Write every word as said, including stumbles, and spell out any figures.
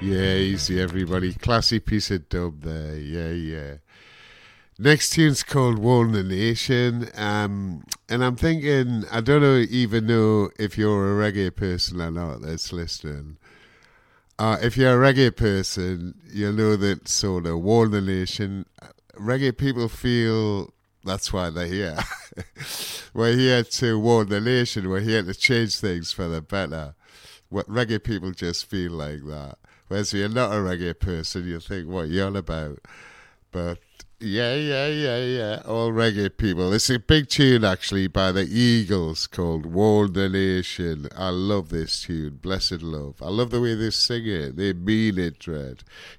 Yeah, easy everybody. Classy piece of dub there. Yeah, yeah. Next tune's called Warn the Nation. Um, and I'm thinking, I don't know, even know if you're a reggae person or not that's listening. Uh, if you're a reggae person, you'll know that sort of Warn the Nation, reggae people feel that's why they're here. We're here to warn the nation. We're here to change things for the better. What reggae people just feel like that. Whereas if you're not a reggae person, you think, what are you on about? But yeah, yeah, yeah, yeah. All reggae people. It's a big tune, actually, by the Eagles called Warn the Nation. I love this tune, Blessed Love. I love the way they sing it. They mean it, Dread.